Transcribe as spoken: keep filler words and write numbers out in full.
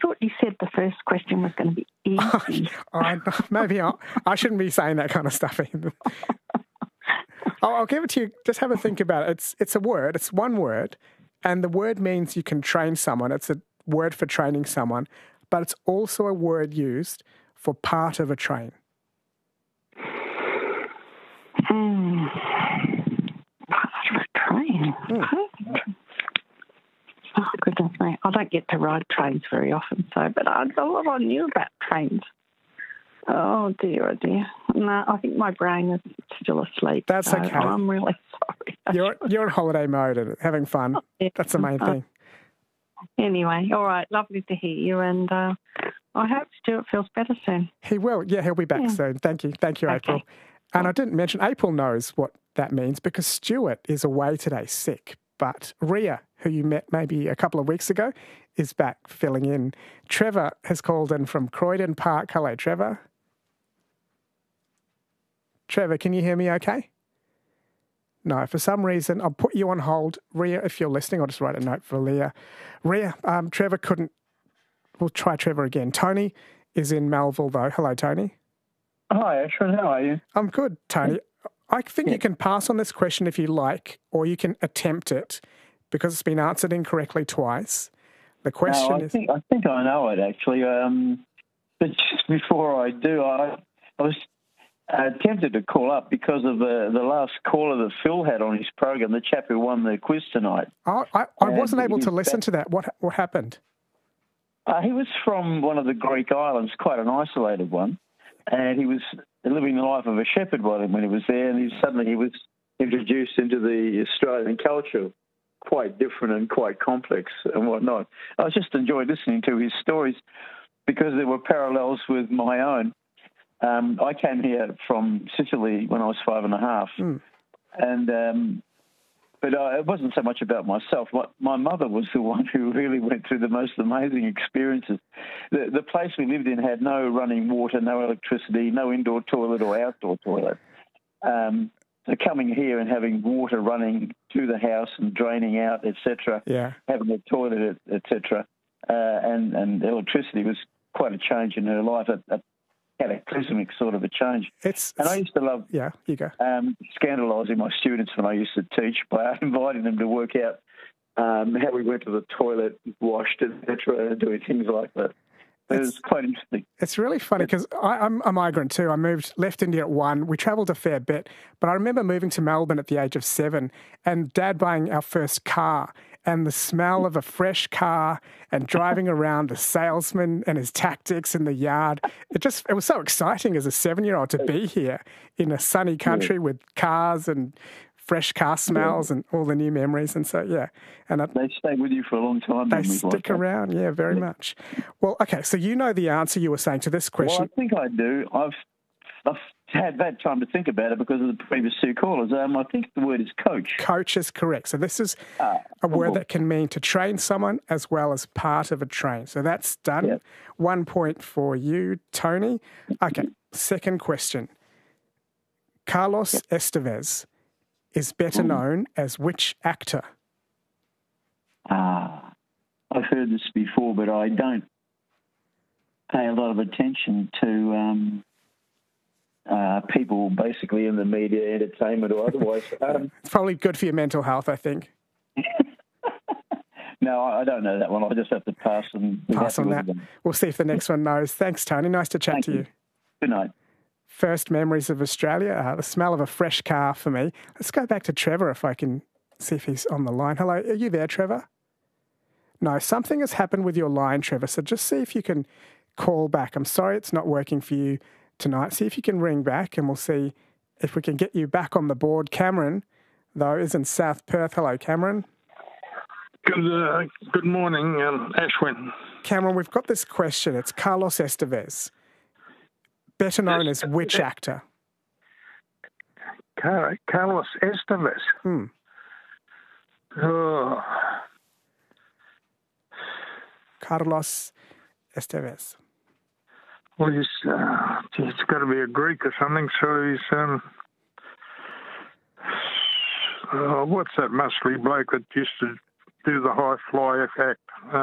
thought you said the first question was going to be easy. I, maybe I, I shouldn't be saying that kind of stuff either. I'll, I'll give it to you. Just have a think about it. It's it's a word. It's one word, and the word means you can train someone. It's a word for training someone, but it's also a word used for part of a train. Hmm. Part of a train. Mm. Oh, goodness me. I don't get to ride trains very often, so, but I, a lot I knew about trains. Oh, dear, oh, dear. No, I think my brain is still asleep. That's so okay. I'm really sorry. You're, you're in holiday mode and having fun. Yeah. That's the main thing. Anyway, all right, lovely to hear you, and uh, I hope Stuart feels better soon. He will. Yeah, he'll be back Yeah. soon. Thank you. Thank you, Okay. April. And I didn't mention, April knows what that means because Stuart is away today sick. But Ria, who you met maybe a couple of weeks ago, is back filling in. Trevor has called in from Croydon Park. Hello, Trevor. Trevor, can you hear me okay? No, for some reason, I'll put you on hold. Ria, if you're listening, I'll just write a note for Leah. Ria, um, Trevor couldn't... We'll try Trevor again. Tony is in Melville, though. Hello, Tony. Hi, Ashwin. How are you? I'm good, Tony. I think Yeah. you can pass on this question if you like, or you can attempt it because it's been answered incorrectly twice. The question no, I is... think I think I know it actually. Um, but just before I do, I, I was uh, tempted to call up because of the the last caller that Phil had on his program, the chap who won the quiz tonight. Oh, I, I And wasn't able he- to listen to that. What what happened? Uh, he was from one of the Greek islands, quite an isolated one, and he was living the life of a shepherd when he was there, and he, suddenly he was introduced into the Australian culture, quite different and quite complex and whatnot. I just enjoyed listening to his stories because there were parallels with my own. Um, I came here from Sicily when I was five and a half, Mm. and um, but uh, it wasn't so much about myself. My, my mother was the one who really went through the most amazing experiences. The, the place we lived in had no running water, no electricity, no indoor toilet or outdoor toilet. Um, so coming here and having water running to the house and draining out, et cetera, Yeah. having a toilet, et cetera, uh, and, and electricity was quite a change in her life, a, a cataclysmic sort of a change. It's, And I used to love yeah, you go. um, scandalising my students when I used to teach by inviting them to work out um, how we went to the toilet, washed, et cetera, doing things like that. It was quite interesting. It's really funny because I'm a migrant too. I moved, left India at one. We travelled a fair bit, but I remember moving to Melbourne at the age of seven and Dad buying our first car and the smell of a fresh car and driving around the salesman and his tactics in the yard. It just, it was so exciting as a seven-year-old to be here in a sunny country with cars and fresh car smells and all the new memories. And so, yeah. And I, They stay with you for a long time. they memories stick like that. around. Yeah, very much. Well, okay, so you know the answer you were saying to this Well, question. I think I do. I've, I've had bad time to think about it because of the previous two callers. Um, I think the word is coach. Coach is correct. So this is Ah, a word cool. that can mean to train someone as well as part of a train. So that's done. Yep. One point for you, Tony. Okay, second question. Carlos Estevez is better Mm. known as which actor? Ah, I've heard this before, but I don't pay a lot of attention to um, uh, people basically in the media, entertainment or otherwise. um, It's probably good for your mental health, I think. no, I I don't know that one. I'll just have to pass and be Pass happy on with that. them. We'll see if the next one knows. Thanks, Tony. Nice to chat Thank to you. you. Good night. First memories of Australia, uh, the smell of a fresh car for me. Let's go back to Trevor if I can see if he's on the line. Hello, are you there, Trevor? No, something has happened with your line, Trevor, so just see if you can call back. I'm sorry it's not working for you tonight. See if you can ring back and we'll see if we can get you back on the board. Cameron, though, is in South Perth. Hello, Cameron. Good, uh, good morning, um, Ashwin. Cameron, we've got this question. It's Carlos Estevez, better known as which actor? Car- Carlos Estevez. Hmm. Oh, Carlos Estevez. well, he's, uh, gee, it's got to be a Greek or something, so he's, um, uh, what's that muscly bloke that used to do the high fly act?